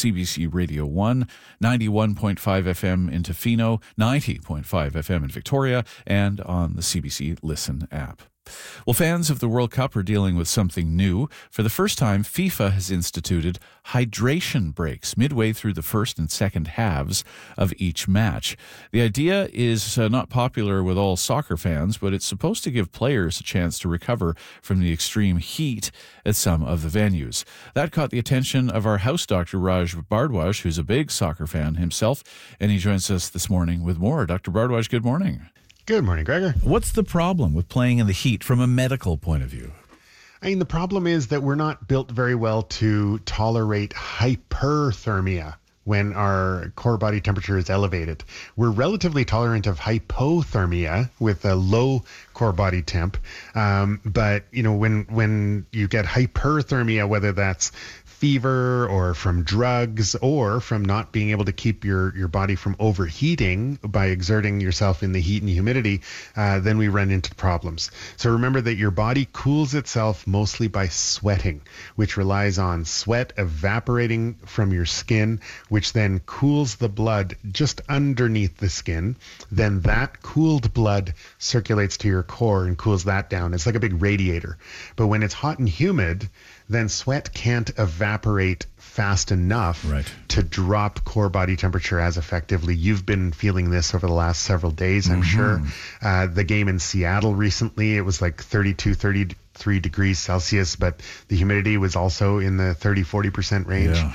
CBC Radio 1, 91.5 FM in Tofino, 90.5 FM in Victoria, and on the CBC Listen app. Well, fans of the World Cup are dealing with something new. For the first time, FIFA has instituted hydration breaks midway through the first and second halves of each match. The idea is not popular with all soccer fans, but it's supposed to give players a chance to recover from the extreme heat at some of the venues. That caught the attention of our house doctor, Raj Bhardwaj, who's a big soccer fan himself, and he joins us this morning with more. Dr. Bhardwaj, good morning. Good morning, Gregor. What's the problem with playing in the heat from a medical point of view? I mean, the problem is that we're not built very well to tolerate hyperthermia when our core body temperature is elevated. We're relatively tolerant of hypothermia with a low core body temp. But, you know, when you get hyperthermia, whether that's fever or from drugs or from not being able to keep your body from overheating by exerting yourself in the heat and humidity, then we run into problems. So remember that your body cools itself mostly by sweating, which relies on sweat evaporating from your skin, which then cools the blood just underneath the skin. Then that cooled blood circulates to your core and cools that down. It's like a big radiator. But when it's hot and humid, then sweat can't evaporate fast enough to drop core body temperature as effectively. You've been feeling this over the last several days, I'm sure. The game in Seattle recently, it was like 32, 33 degrees Celsius, but the humidity was also in the 30-40% range. Yeah.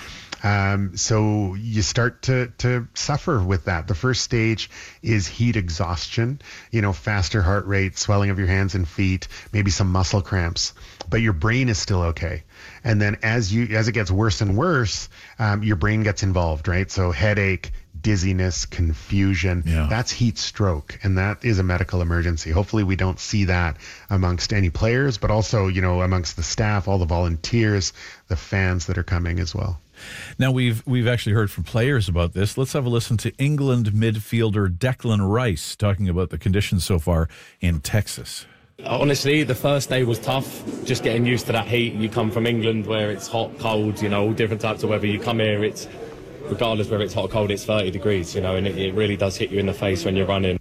So you start to suffer with that. The first stage is heat exhaustion, faster heart rate, swelling of your hands and feet, maybe some muscle cramps, but your brain is still okay. And then as it gets worse and worse, your brain gets involved, right? So headache, dizziness, confusion, that's heat stroke, and that is a medical emergency. Hopefully we don't see that amongst any players, but also, amongst the staff, all the volunteers, the fans that are coming as well. Now, we've actually heard from players about this. Let's have a listen to England midfielder Declan Rice talking about the conditions so far in Texas. Honestly, the first day was tough, just getting used to that heat. You come from England where it's hot, cold, all different types of weather. You come here, it's regardless whether it's hot or cold, it's 30 degrees, and it really does hit you in the face when you're running.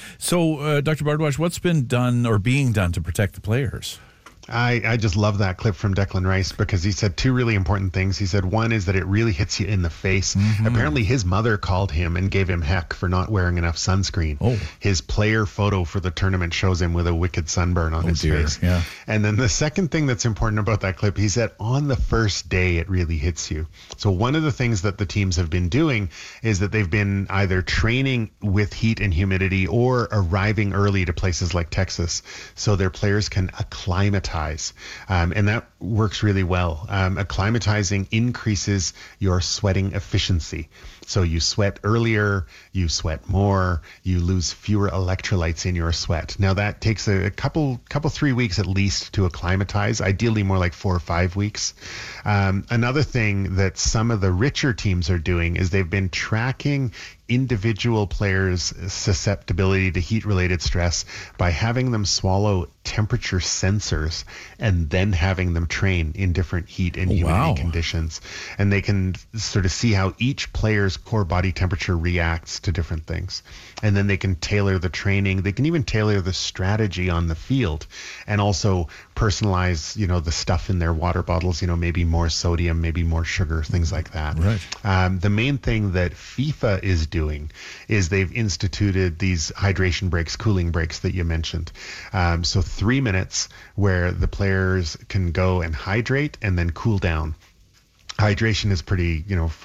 So, Dr. Bhardwaj, what's been done or being done to protect the players? I just love that clip from Declan Rice because he said two really important things. He said one is that it really hits you in the face. Apparently his mother called him and gave him heck for not wearing enough sunscreen. His player photo for the tournament shows him with a wicked sunburn on his face. Yeah. And then the second thing that's important about that clip, he said on the first day it really hits you. So one of the things that the teams have been doing is that they've been either training with heat and humidity or arriving early to places like Texas so their players can acclimatize. And that works really well. Acclimatizing increases your sweating efficiency. So you sweat earlier, you sweat more, you lose fewer electrolytes in your sweat. Now that takes a couple 3 weeks at least to acclimatize, ideally more like 4 or 5 weeks. Another thing that some of the richer teams are doing is they've been tracking individual players' susceptibility to heat-related stress by having them swallow temperature sensors and then having them train in different heat and humidity conditions. And they can sort of see how each player's core body temperature reacts to different things. And then they can tailor the training. They can even tailor the strategy on the field and also personalize, the stuff in their water bottles, maybe more sodium, maybe more sugar, things like that. Right. The main thing that FIFA is doing is they've instituted these hydration breaks, cooling breaks that you mentioned. So 3 minutes where the players can go and hydrate and then cool down. Hydration is pretty,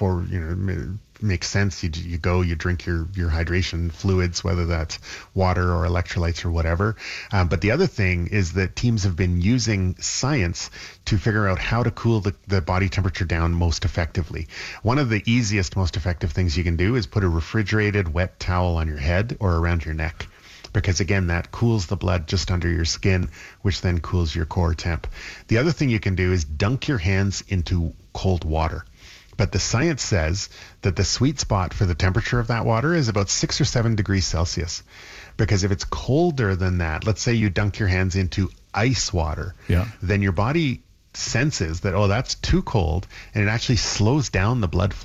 makes sense. You go, you drink your hydration fluids, whether that's water or electrolytes or whatever. But the other thing is that teams have been using science to figure out how to cool the body temperature down most effectively. One of the easiest, most effective things you can do is put a refrigerated wet towel on your head or around your neck. Because again, that cools the blood just under your skin, which then cools your core temp. The other thing you can do is dunk your hands into cold water. But the science says that the sweet spot for the temperature of that water is about 6 or 7 degrees Celsius. Because if it's colder than that, let's say you dunk your hands into ice water, then your body senses that, that's too cold, and it actually slows down the blood flow.